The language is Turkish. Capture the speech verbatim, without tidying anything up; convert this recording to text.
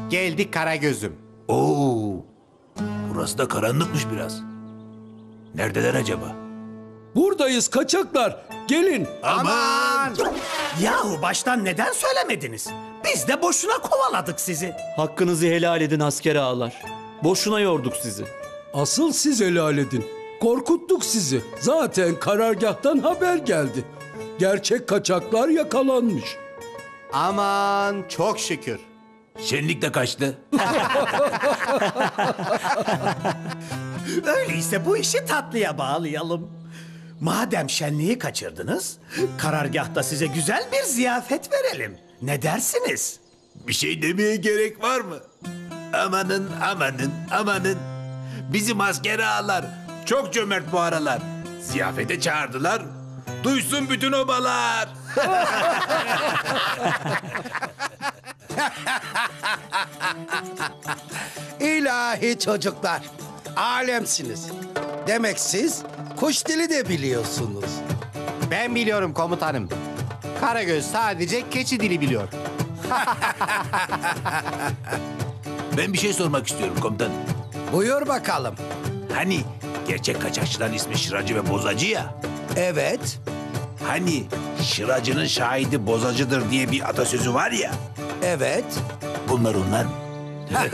Geldik Karagöz'üm. Oo, burası da karanlıkmış biraz. Neredeler acaba? Buradayız kaçaklar. Gelin. Aman! Yahu baştan neden söylemediniz? Biz de boşuna kovaladık sizi. Hakkınızı helal edin asker ağalar. Boşuna yorduk sizi. Asıl siz helal edin. Korkuttuk sizi. Zaten karargahtan haber geldi. Gerçek kaçaklar yakalanmış. Aman çok şükür. Şenlik de kaçtı. Öyleyse bu işi tatlıya bağlayalım. Madem şenliği kaçırdınız, karargahta size güzel bir ziyafet verelim. Ne dersiniz? Bir şey demeye gerek var mı? Amanın, amanın, amanın. Bizim asker ağalar çok cömert bu aralar. Ziyafete çağırdılar. Duysun bütün obalar. İlahi çocuklar, alemsiniz. Demek siz kuş dili de biliyorsunuz. Ben biliyorum komutanım. Karagöz sadece keçi dili biliyor. Ben bir şey sormak istiyorum komutanım. Buyur bakalım. Hani gerçek kaçakçıların ismi Şıracı ve Bozacı ya. Evet, Hani Şıracı'nın şahidi bozacıdır diye bir atasözü var ya. evet. Bunlar onlar mı?